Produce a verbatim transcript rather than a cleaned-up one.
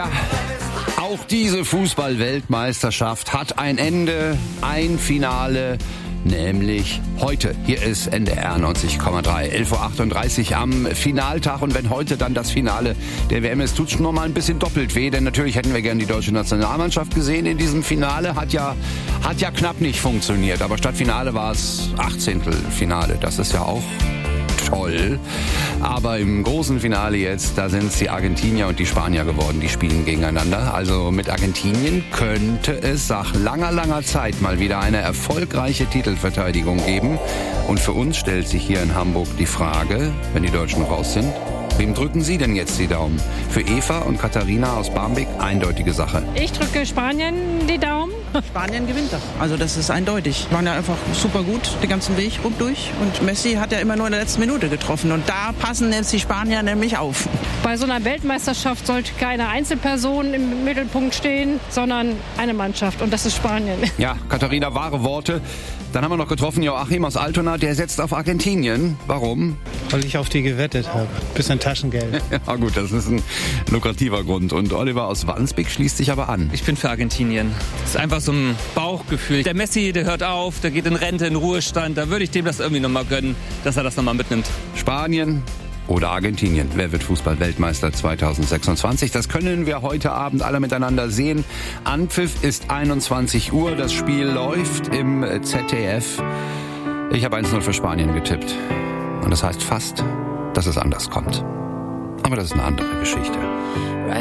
Auch diese Fußball-Weltmeisterschaft hat ein Ende, ein Finale, nämlich heute. Hier ist N D R neunzig Komma drei, elf Uhr achtunddreißig am Finaltag. Und wenn heute dann das Finale der W M ist, tut's schon noch mal ein bisschen doppelt weh. Denn natürlich hätten wir gerne die deutsche Nationalmannschaft gesehen in diesem Finale. Hat ja, hat ja knapp nicht funktioniert. Aber statt Finale war es Achtzehntelfinale. Das ist ja auch toll. Aber im großen Finale jetzt, da sind es die Argentinier und die Spanier geworden, die spielen gegeneinander. Also mit Argentinien könnte es nach langer, langer Zeit mal wieder eine erfolgreiche Titelverteidigung geben. Und für uns stellt sich hier in Hamburg die Frage, wenn die Deutschen raus sind, wem drücken Sie denn jetzt die Daumen? Für Eva und Katharina aus Barmbek eindeutige Sache. Ich drücke Spanien die Daumen. Spanien gewinnt das. Also das ist eindeutig. Die waren ja einfach super gut den ganzen Weg rum durch. Und Messi hat ja immer nur in der letzten Minute getroffen. Und da passen jetzt die Spanier nämlich auf. Bei so einer Weltmeisterschaft sollte keine Einzelperson im Mittelpunkt stehen, sondern eine Mannschaft. Und das ist Spanien. Ja, Katharina, wahre Worte. Dann haben wir noch getroffen Joachim aus Altona, der setzt auf Argentinien. Warum? Weil ich auf die gewettet habe. Bisschen Taschengeld. Ja gut, das ist ein lukrativer Grund. Und Oliver aus Wandsbek schließt sich aber an. Ich bin für Argentinien. Das ist einfach so ein Bauchgefühl. Der Messi, der hört auf, der geht in Rente, in Ruhestand. Da würde ich dem das irgendwie nochmal gönnen, dass er das nochmal mitnimmt. Spanien oder Argentinien. Wer wird Fußball-Weltmeister zweitausendsechsundzwanzig? Das können wir heute Abend alle miteinander sehen. Anpfiff ist einundzwanzig Uhr. Das Spiel läuft im Z D F. Ich habe eins null für Spanien getippt. Und das heißt fast, dass es anders kommt. Aber das ist eine andere Geschichte.